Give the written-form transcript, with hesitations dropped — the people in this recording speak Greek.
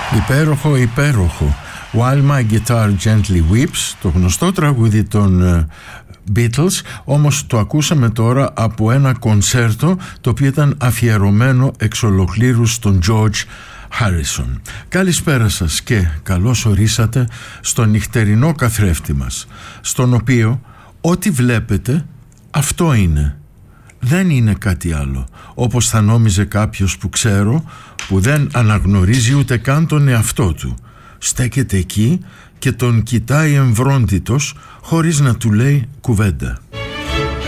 Υπέροχο, υπέροχο. While My Guitar Gently Weeps, το γνωστό τραγούδι των Beatles, όμως το ακούσαμε τώρα από ένα κονσέρτο το οποίο ήταν αφιερωμένο εξ ολοκλήρου στον George Harrison. Καλησπέρα σας και καλώς ορίσατε στο νυχτερινό καθρέφτη μας, στον οποίο ό,τι βλέπετε αυτό είναι. Δεν είναι κάτι άλλο, όπως θα νόμιζε κάποιος που ξέρω, που δεν αναγνωρίζει ούτε καν τον εαυτό του. Στέκεται εκεί και τον κοιτάει εμβρόντιτος χωρίς να του λέει κουβέντα.